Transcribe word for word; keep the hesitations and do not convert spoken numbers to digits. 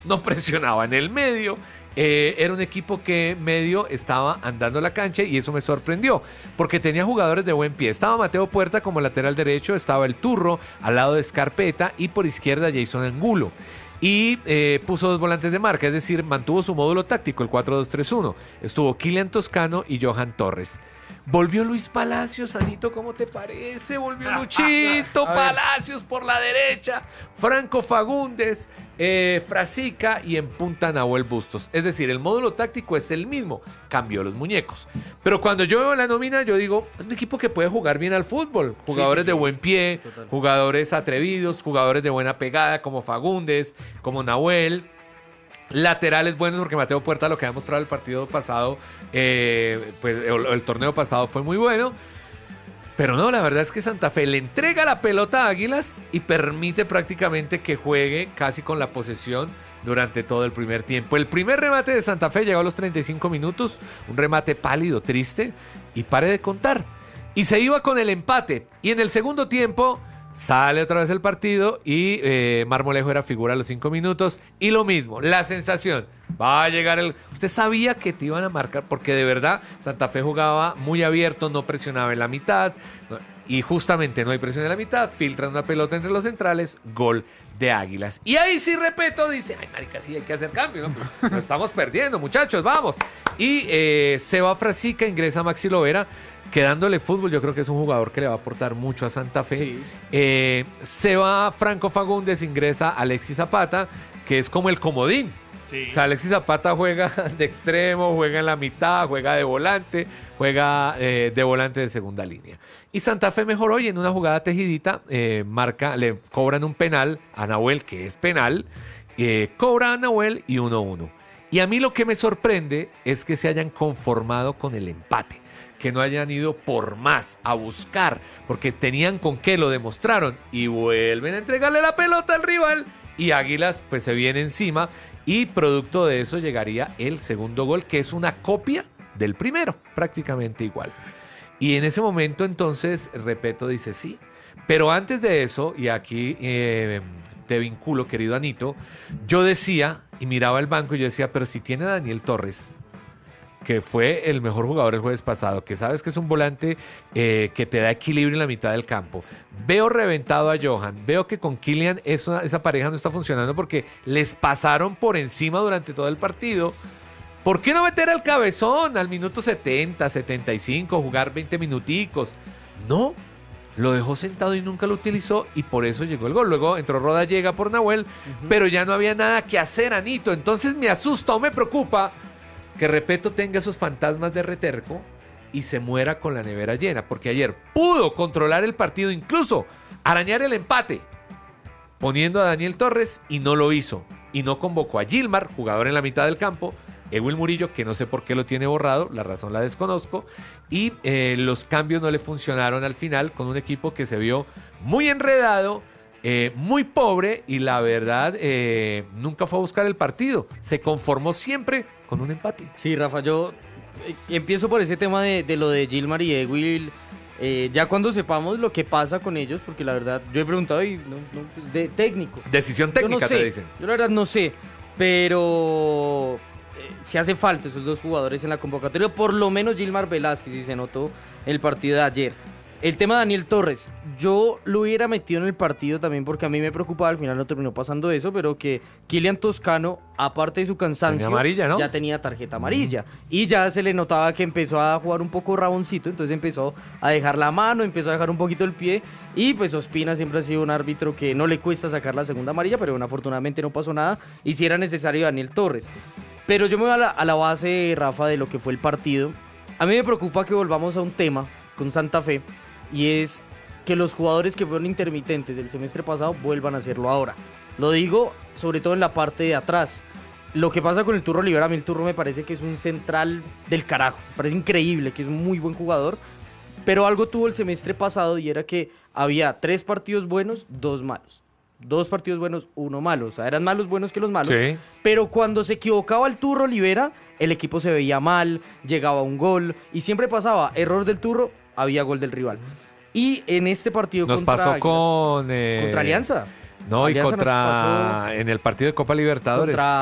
no presionaba en el medio. Eh, era un equipo que medio estaba andando la cancha y eso me sorprendió, porque tenía jugadores de buen pie. Estaba Mateo Puerta como lateral derecho, estaba el Turro al lado de Scarpeta y por izquierda Jason Angulo. Y eh, puso dos volantes de marca, es decir, mantuvo su módulo táctico, el cuatro dos tres uno. Estuvo Kylian Toscano y Johan Torres. Volvió Luis Palacios, Anito, ¿cómo te parece? Volvió Luchito Palacios por la derecha, Franco Fagundes, eh, Frasica y en punta Nahuel Bustos. Es decir, el módulo táctico es el mismo, cambió los muñecos. Pero cuando yo veo la nómina, yo digo, es un equipo que puede jugar bien al fútbol. Jugadores sí, sí, sí. de buen pie, Total. jugadores atrevidos, jugadores de buena pegada como Fagundes, como Nahuel. Laterales buenos, porque Mateo Puerta, lo que ha mostrado el partido pasado, eh, pues el, el torneo pasado fue muy bueno. Pero no, la verdad es que Santa Fe le entrega la pelota a Águilas y permite prácticamente que juegue casi con la posesión durante todo el primer tiempo. El primer remate de Santa Fe llegó a los treinta y cinco minutos, un remate pálido, triste, y pare de contar. Y se iba con el empate. Y en el segundo tiempo sale otra vez el partido y eh, Marmolejo era figura a los cinco minutos. Y lo mismo, la sensación, va a llegar el... Usted sabía que te iban a marcar, porque de verdad Santa Fe jugaba muy abierto, no presionaba en la mitad. Y justamente no hay presión en la mitad, filtran una pelota entre los centrales, gol de Águilas. Y ahí sí Repeto dice, ay marica, sí hay que hacer cambio, ¿no? Pues, lo estamos perdiendo, muchachos, vamos. Y eh, se va Frasica, ingresa Maxi Lovera, quedándole fútbol. Yo creo que es un jugador que le va a aportar mucho a Santa Fe. Sí. Eh, se va Franco Fagundes, ingresa Alexis Zapata, que es como el comodín. Sí. O sea, Alexis Zapata juega de extremo, juega en la mitad, juega de volante, juega eh, de volante de segunda línea. Y Santa Fe mejoró y en una jugada tejidita eh, marca, le cobran un penal a Nahuel, que es penal, eh, cobra a Nahuel y uno uno. Y a mí lo que me sorprende es que se hayan conformado con el empate, que no hayan ido por más, a buscar, porque tenían con qué, lo demostraron, y vuelven a entregarle la pelota al rival, y Águilas pues se viene encima, y producto de eso llegaría el segundo gol, que es una copia del primero, prácticamente igual. Y en ese momento entonces Repeto dice sí, pero antes de eso, y aquí eh, te vinculo, querido Anito, yo decía, y miraba el banco, y yo decía, pero si tiene a Daniel Torres, que fue el mejor jugador el jueves pasado, que sabes que es un volante eh, que te da equilibrio en la mitad del campo. Veo reventado a Johan, veo que con Kylian esa, esa pareja no está funcionando porque les pasaron por encima durante todo el partido. ¿Por qué no meter al Cabezón al minuto setenta, setenta y cinco, jugar veinte minuticos? No, lo dejó sentado y nunca lo utilizó y por eso llegó el gol. Luego entró Rodallega por Nahuel, uh-huh. pero ya no había nada que hacer, Anito. Entonces me asusta o me preocupa que Repeto tenga esos fantasmas de reterco y se muera con la nevera llena, porque ayer pudo controlar el partido, incluso arañar el empate, poniendo a Daniel Torres y no lo hizo. Y no convocó a Gilmar, jugador en la mitad del campo, Ewil Murillo, que no sé por qué lo tiene borrado, la razón la desconozco, y eh, los cambios no le funcionaron al final con un equipo que se vio muy enredado, eh, muy pobre y la verdad eh, nunca fue a buscar el partido, se conformó siempre con un empate. Sí, Rafa, yo eh, empiezo por ese tema de, de lo de Gilmar y Ewil, eh, ya cuando sepamos lo que pasa con ellos, porque la verdad yo he preguntado y no, no, de técnico. Decisión técnica, yo no sé, te dicen. Yo la verdad no sé, pero si hace falta esos dos jugadores en la convocatoria, por lo menos Gilmar Velázquez, si se notó el partido de ayer. El tema de Daniel Torres, yo lo hubiera metido en el partido también porque a mí me preocupaba, al final no terminó pasando eso, pero que Kylian Toscano, aparte de su cansancio, tenía amarilla, ¿no? ya tenía tarjeta amarilla. Mm. Y ya se le notaba que empezó a jugar un poco raboncito, entonces empezó a dejar la mano, empezó a dejar un poquito el pie, y pues Ospina siempre ha sido un árbitro que no le cuesta sacar la segunda amarilla, pero bueno, afortunadamente no pasó nada, y si era necesario Daniel Torres. Pero yo me voy a la, a la base, Rafa, de lo que fue el partido. A mí me preocupa que volvamos a un tema con Santa Fe, y es que los jugadores que fueron intermitentes del semestre pasado vuelvan a hacerlo ahora. Lo digo sobre todo en la parte de atrás. Lo que pasa con el Turro Olivera, a mí el Turro me parece que es un central del carajo. Me parece increíble, que es un muy buen jugador. Pero algo tuvo el semestre pasado y era que había tres partidos buenos, dos malos. Dos partidos buenos, uno malo. O sea, eran malos buenos que los malos. Sí. Pero cuando se equivocaba el Turro Olivera, el equipo se veía mal, llegaba un gol. Y siempre pasaba, error del Turro, había gol del rival. Y en este partido nos contra pasó Águilas, con eh, contra Alianza. No, y Alianza nos contra pasó en el partido de Copa Libertadores. contra